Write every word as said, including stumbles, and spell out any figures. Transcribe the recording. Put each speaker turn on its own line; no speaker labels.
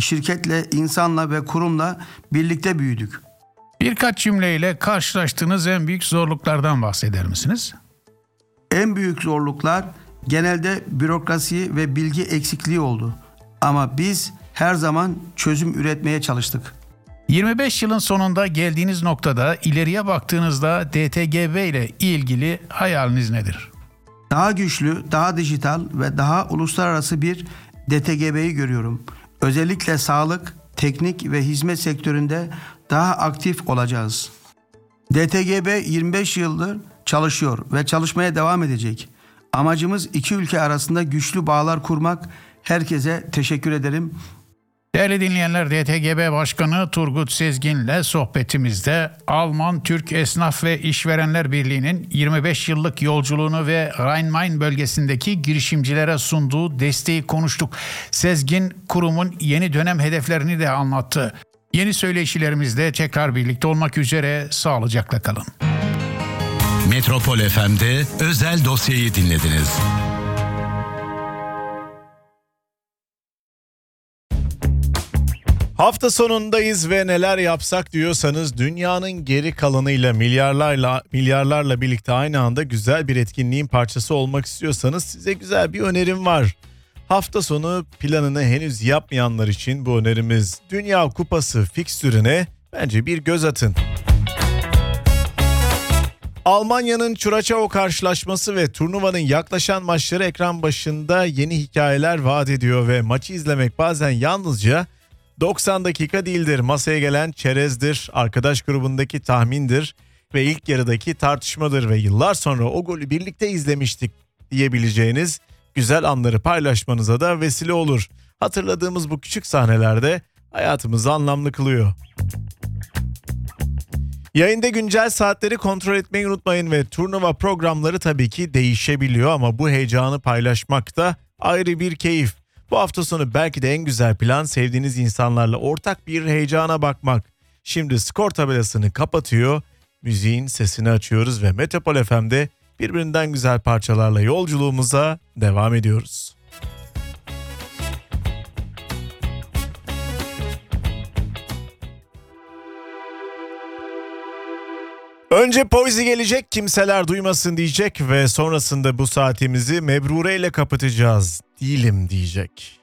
şirketle, insanla ve kurumla birlikte büyüdük.
Birkaç cümleyle karşılaştığınız en büyük zorluklardan bahseder misiniz?
En büyük zorluklar genelde bürokrasi ve bilgi eksikliği oldu. Ama biz her zaman çözüm üretmeye çalıştık.
yirmi beş yılın sonunda geldiğiniz noktada ileriye baktığınızda D T G B ile ilgili hayaliniz nedir?
Daha güçlü, daha dijital ve daha uluslararası bir D T G B'yi görüyorum. Özellikle sağlık, teknik ve hizmet sektöründe daha aktif olacağız. D T G B yirmi beş yıldır çalışıyor ve çalışmaya devam edecek. Amacımız iki ülke arasında güçlü bağlar kurmak. Herkese teşekkür ederim.
Değerli dinleyenler, D T G B Başkanı Turgut Sezgin'le sohbetimizde Alman-Türk Esnaf ve İşverenler Birliği'nin yirmi beş yıllık yolculuğunu ve Rhein-Main bölgesindeki girişimcilere sunduğu desteği konuştuk. Sezgin, kurumun yeni dönem hedeflerini de anlattı. Yeni söyleşilerimizde tekrar birlikte olmak üzere, sağlıcakla kalın.
Metropol F M'de özel dosyayı dinlediniz.
Hafta sonundayız ve neler yapsak diyorsanız dünyanın geri kalanıyla milyarlarla milyarlarla birlikte aynı anda güzel bir etkinliğin parçası olmak istiyorsanız size güzel bir önerim var. Hafta sonu planını henüz yapmayanlar için bu önerimiz Dünya Kupası fikstürüne bence bir göz atın. Almanya'nın Curaçao karşılaşması ve turnuvanın yaklaşan maçları ekran başında yeni hikayeler vaat ediyor ve maçı izlemek bazen yalnızca doksan dakika değildir. Masaya gelen çerezdir, arkadaş grubundaki tahmindir ve ilk yarıdaki tartışmadır ve yıllar sonra o golü birlikte izlemiştik diyebileceğiniz güzel anları paylaşmanıza da vesile olur. Hatırladığımız bu küçük sahnelerde hayatımızı anlamlı kılıyor. Yayında güncel saatleri kontrol etmeyi unutmayın ve turnuva programları tabii ki değişebiliyor ama bu heyecanı paylaşmak da ayrı bir keyif. Bu hafta sonu belki de en güzel plan sevdiğiniz insanlarla ortak bir heyecana bakmak. Şimdi skor tabelasını kapatıyor, müziğin sesini açıyoruz ve Metropol F M'de birbirinden güzel parçalarla yolculuğumuza devam ediyoruz. Önce Poizi gelecek, kimseler duymasın diyecek ve sonrasında bu saatimizi Mebrure ile kapatacağız. Değilim diyecek.